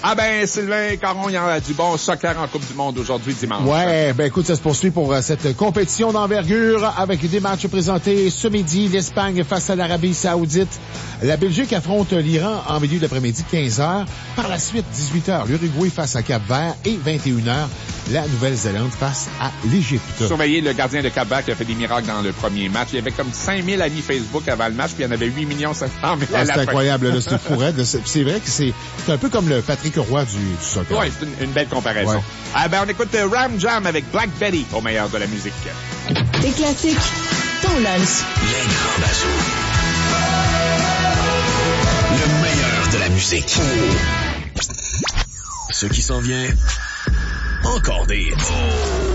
Ah ben, Sylvain Caron, il y a du bon soccer en Coupe du Monde aujourd'hui, dimanche. Ouais, ben écoute, ça se poursuit pour cette compétition d'envergure avec des matchs présentés ce midi. L'Espagne face à l'Arabie Saoudite. La Belgique affronte l'Iran en milieu d'après-midi, 15h. Par la suite, 18h, l'Uruguay face à Cap-Vert et 21h, la Nouvelle-Zélande face à l'Égypte. Surveillez le gardien de Cap-Vert qui a fait des miracles dans le premier match. Il y avait comme 5000 amis Facebook avant le match, puis il y en avait 8 500 000 à la fin. C'est incroyable, là, c'est fou raide. C'est vrai que c'est un peu comme le Patrick Roy du soccer. Oui, c'est une belle comparaison. Ouais. Ah ben, on écoute Ram Jam avec Black Betty au meilleur de la musique. Des classiques, ton lunch. Les grands bazous. Le meilleur de la musique. Ce qui s'en vient, encore des hits.